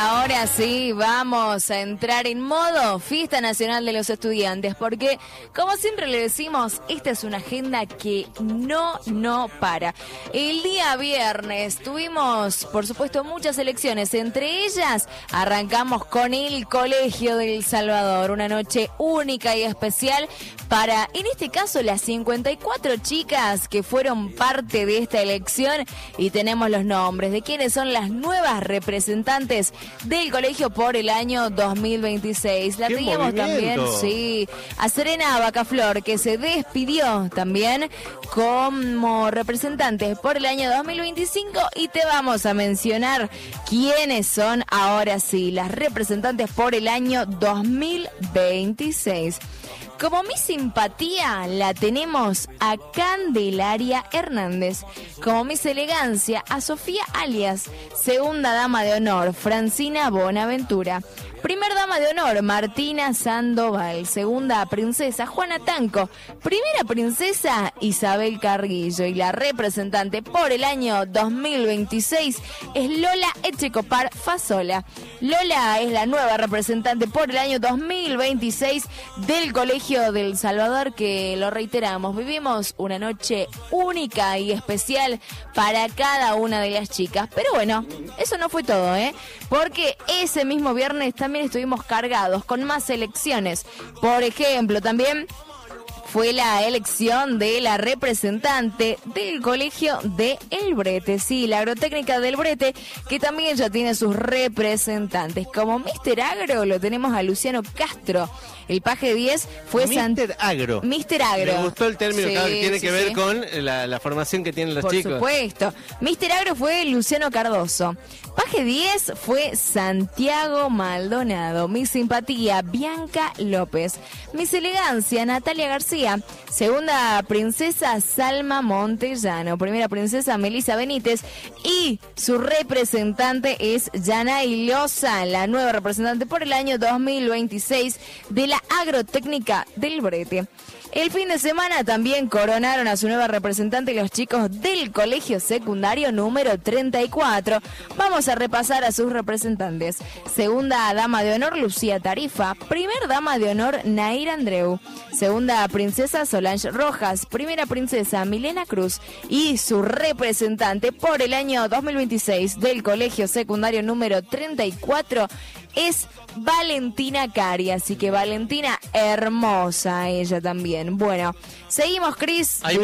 ahora sí, vamos a entrar en modo Fiesta Nacional de los Estudiantes, porque como siempre le decimos, esta es una agenda que no para. El día viernes tuvimos, por supuesto, muchas elecciones, entre ellas arrancamos con el Colegio del Salvador, una noche única y especial para, en este caso, las 54 chicas que fueron parte de esta elección, y tenemos los nombres de quienes son las nuevas representantes del colegio por el año 2026. La teníamos también, sí, a Serena Bacaflor, que se despidió también como representante por el año 2025, y te vamos a mencionar quiénes son ahora sí las representantes por el año 2026. Como mi simpatía la tenemos a Candelaria Hernández. Como Miss Elegancia a Sofía Alias. Segunda dama de honor, Francina Bonaventura. Primer dama de honor, Martina Sandoval. Segunda princesa, Juana Tanco. Primera princesa, Isabel Carguillo. Y la representante por el año 2026 es Lola Echecopar Fasola. Lola es la nueva representante por el año 2026 del Colegio del Salvador, que lo reiteramos, vivimos una noche única y especial para cada una de las chicas. Pero bueno, eso no fue todo, porque ese mismo viernes también estuvimos cargados con más elecciones. Por ejemplo, también fue la elección de la representante del colegio de El Brete. Sí, la agrotécnica del Brete, que también ya tiene sus representantes. Como Mr. Agro lo tenemos a Luciano Castro. El paje 10 fue Mr. Agro. Mr. Agro. Me gustó el término, sí, claro, que tiene que ver sí. con la formación que tienen los chicos. Por supuesto. Mr. Agro fue Luciano Cardoso. Paje 10 fue Santiago Maldonado. Mi simpatía, Bianca López. Miss Elegancia, Natalia García. Segunda princesa, Salma Montellano. Primera princesa, Melissa Benítez. Y su representante es Yanay Loza, la nueva representante por el año 2026 de la agrotécnica del Brete. El fin de semana también coronaron a su nueva representante los chicos del colegio secundario número 34. Vamos a repasar a sus representantes. Segunda dama de honor, Lucía Tarifa. Primer dama de honor, Naira Andreu. Segunda princesa, Solange Rojas. Primera princesa, Milena Cruz. Y su representante por el año 2026 del colegio secundario número 34 es Valentina Cari. Así que Valentina, hermosa ella también. Bueno, seguimos, Cris.